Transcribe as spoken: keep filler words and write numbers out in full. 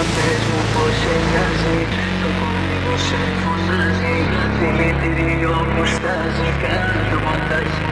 πες μου πως σε νοιάζει, το κομμάτι μου σε φωνάζει, δηλητήριο που στάζει, κάνε το μοντάζ.